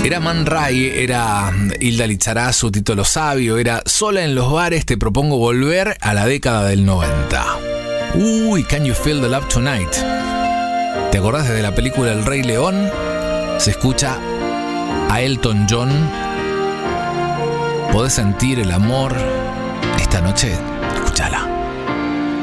Era Man Ray, era Hilda Lizarazu, Tito Lo Sabio, era Sola en los bares. Te propongo volver a la década del 90. Uy, Can You Feel the Love Tonight? ¿Te acordás de la película El Rey León? Se escucha a Elton John. ¿Podés sentir el amor esta noche? Escúchala.